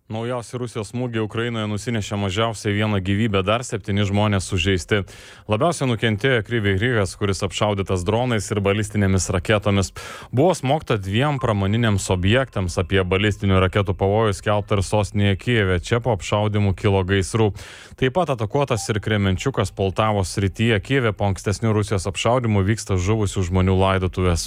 Naujausi Rusijos smūgiai Ukrainoje nusinešė mažiausiai vieną gyvybę, dar 7 žmonės sužeisti. Labiausiai nukentėjo Kryvyj Rigas, kuris apšaudytas dronais ir balistinėmis raketomis. Buvo smogta 2 pramoniniams objektams, apie balistinių raketų pavojų skelbta ir sostinėje Kijeve. Čia po apšaudymų kilo gaisrų. Taip pat atakuotas ir Kremenčiukas Poltavos srityje. Kijeve po ankstesnių Rusijos apšaudymų vyksta žuvusių žmonių laidotuvės.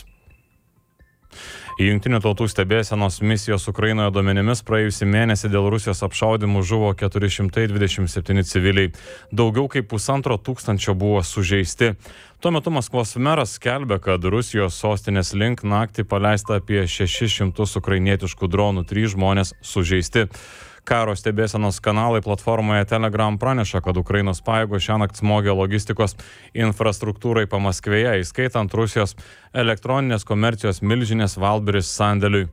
Į Jungtinių tautų stebėsenos misijos Ukrainoje duomenimis praėjusį mėnesį dėl Rusijos apšaudymų žuvo 427 civiliai. Daugiau kaip 1500 buvo sužeisti. Tuo metu Maskvos meras skelbia, kad Rusijos sostinės link naktį paleista apie 600 ukrainietiškų dronų, 3 žmonės sužeisti. Karo stebėsenos kanalai platformoje Telegram praneša, kad Ukrainos pajėgos šiąnakt smogė logistikos infrastruktūrai Pamaskvėje, įskaitant Rusijos elektroninės komercijos milžinės Wildberries sandėliui.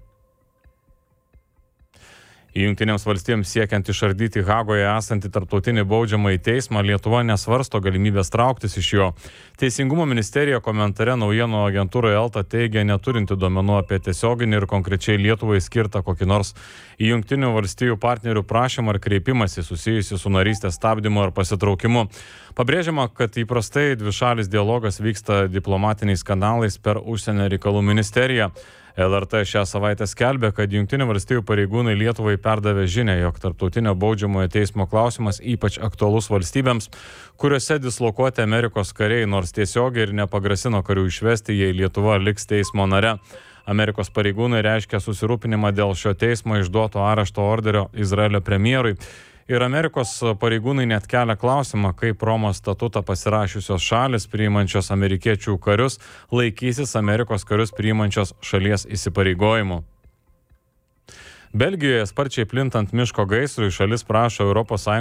Jungtinėms valstijoms siekiant išardyti Hagoje esantį tarptautinį baudžiamąjį teismą, Lietuva nesvarsto galimybės trauktis iš jo. Teisingumo ministerija komentare naujienų agentūroje Elta teigia neturinti duomenų apie tiesioginį ir konkrečiai Lietuvai skirtą kokį nors Jungtinių valstijų partnerių prašymą ar kreipimąsi susijusi su narystės stabdymu ar pasitraukimu. Pabrėžiama, kad įprastai dvišalis dialogas vyksta diplomatiniais kanalais per užsienio reikalų ministeriją. LRT šią savaitę skelbė, kad Jungtinių valstijų pareigūnai Lietuvai perdavė žinią, jog tarptautinio baudžiamojo teismo klausimas ypač aktualus valstybėms, kuriuose dislokuoti Amerikos kariai, nors tiesiogiai ir nepagrasino karių išvesti, jei Lietuva liks teismo nare. Amerikos pareigūnai reiškia susirūpinimą dėl šio teismo išduoto arešto orderio Izraelio premjerui. Ir Amerikos pareigūnai net kelia klausimą, kaip Romos statutą pasirašiusios šalis priimančios amerikiečių karius laikysis Amerikos karius priimančios šalies įsipareigojimų. Belgijoje sparčiai plintant miško gaisrui šalis prašo ES